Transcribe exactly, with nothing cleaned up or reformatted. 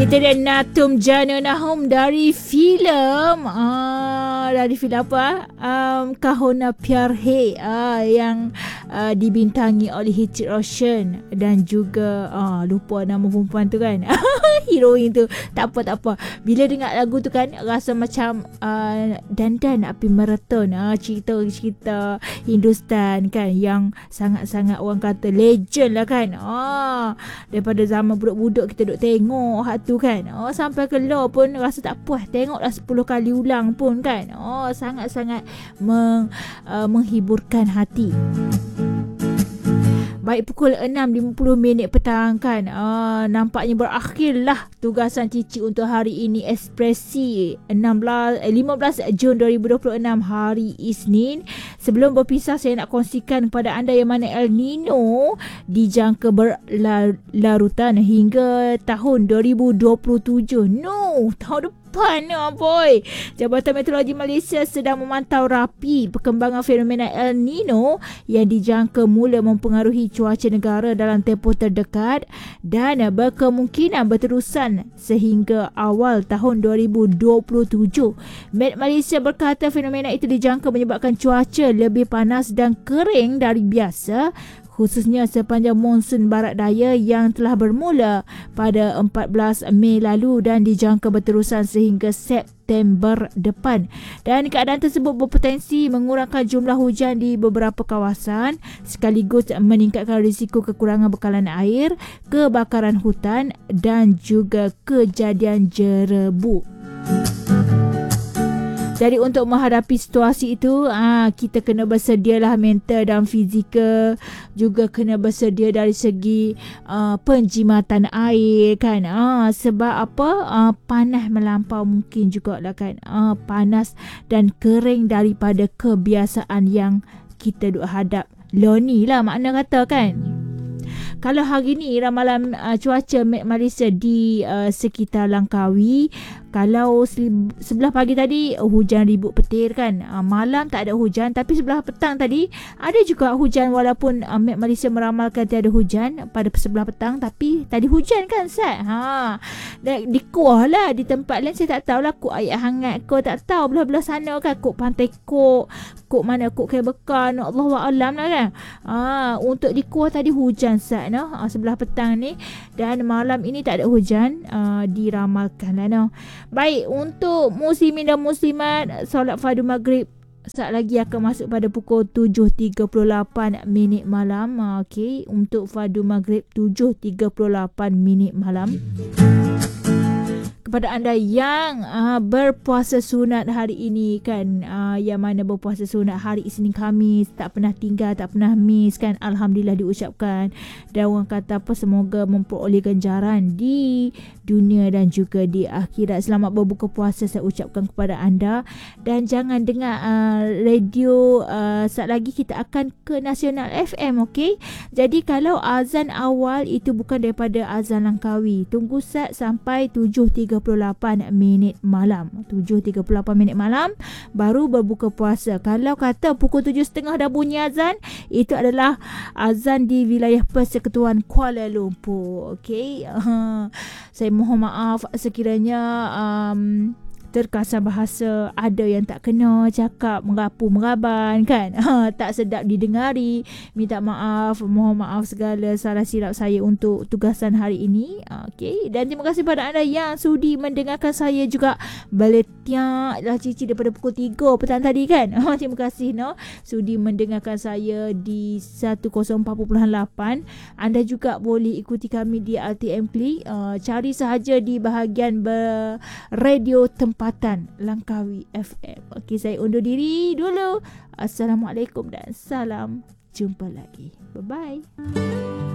Itu dia Natum Jana Nahum dari filem uh, dari filem apa? Um, Kahona Pyar Hai uh, yang uh, dibintangi oleh Hrithik Roshan dan juga uh, lupa nama perempuan tu kan. Heroin tu. Tak apa tak apa. Bila dengar lagu tu kan rasa macam uh, dandan api maraton. Uh, cerita-cerita Hindustan kan yang sangat-sangat orang kata legend lah kan. Uh, daripada zaman budak-budak kita duk tengok hak tu kan. Oh, sampai ke law pun rasa tak puas. Tengoklah sepuluh kali ulang pun kan. Oh, sangat-sangat meng, uh, menghiburkan hati. Baik pukul enam lima puluh minit petang kan. Uh, nampaknya berakhirlah tugasan Cici untuk hari ini. Ekspresi enam belas, lima belas Jun dua ribu dua puluh enam hari Isnin. Sebelum berpisah saya nak kongsikan kepada anda yang mana El Nino dijangka berlarutan hingga tahun dua ribu dua puluh tujuh. No, tahun depan. Mana boy? Jabatan Meteorologi Malaysia sedang memantau rapi perkembangan fenomena El Nino yang dijangka mula mempengaruhi cuaca negara dalam tempoh terdekat dan berkemungkinan berterusan sehingga awal tahun dua ribu dua puluh tujuh. Met Malaysia berkata fenomena itu dijangka menyebabkan cuaca lebih panas dan kering dari biasa, khususnya sepanjang monsun barat daya yang telah bermula pada empat belas Mei lalu dan dijangka berterusan sehingga September depan. Dan keadaan tersebut berpotensi mengurangkan jumlah hujan di beberapa kawasan sekaligus meningkatkan risiko kekurangan bekalan air, kebakaran hutan dan juga kejadian jerebu. Jadi untuk menghadapi situasi itu, aa, kita kena bersedialah mental dan fizikal, juga kena bersedia dari segi aa, penjimatan air kan. Aa, sebab apa? Aa, panas melampau mungkin jugalah kan. Aa, panas dan kering daripada kebiasaan yang kita duk hadap. Loni lah makna kata kan. Kalau hari ni ramalan uh, cuaca Malaysia di uh, sekitar Langkawi, kalau sebelah pagi tadi uh, hujan ribut petir kan, uh, malam tak ada hujan, tapi sebelah petang tadi ada juga hujan walaupun uh, Malaysia meramalkan tiada hujan pada sebelah petang, tapi tadi hujan kan Sat. Ha, di Kuah lah, di tempat lain saya tak tahulah, kok air hangat kok tak tahu belah-belah sana kan, kok pantai kok, kok mana kok Kebekan, Allahualam lah kan. Ha, untuk di Kuah tadi hujan Sat. No? Uh, sebelah petang ni dan malam ini tak ada hujan uh, diramalkan lah. No? Baik, untuk muslimin dan muslimat, solat fardu maghrib saat lagi akan masuk pada pukul tujuh tiga puluh lapan minit malam. uh, Okey, untuk fardu maghrib tujuh tiga puluh lapan minit malam. Kepada anda yang uh, berpuasa sunat hari ini kan, uh, yang mana berpuasa sunat hari Isnin Khamis, tak pernah tinggal, tak pernah miss kan, Alhamdulillah diucapkan. Dan orang kata apa, semoga memperoleh ganjaran di dunia dan juga di akhirat. Selamat berbuka puasa saya ucapkan kepada anda. Dan jangan dengar uh, radio uh, saat lagi kita akan ke Nasional F M. okey. Jadi kalau azan awal itu bukan daripada azan Langkawi, tunggu sat sampai tujuh tiga puluh lapan minit malam. tujuh tiga puluh lapan minit malam baru berbuka puasa. Kalau kata pukul tujuh tiga puluh dah bunyi azan, itu adalah azan di wilayah Persekutuan Kuala Lumpur. Okey. Uh, saya mohon maaf sekiranya um, terkasar bahasa ada yang tak kena, cakap merapu meraban kan, ha, tak sedap didengari. Minta maaf, mohon maaf segala salah silap saya untuk tugasan hari ini. Okey, dan terima kasih kepada anda yang sudi mendengarkan saya juga beletiak lah Cici daripada pukul tiga petang tadi kan. Ha, terima kasih no, sudi mendengarkan saya di seratus empat puluh lapan. Anda juga boleh ikuti kami di R T M Klik, uh, cari sahaja di bahagian ber- radio tempat Tempatan Langkawi F M. Okey, saya undur diri dulu. Assalamualaikum dan salam. Jumpa lagi. Bye-bye.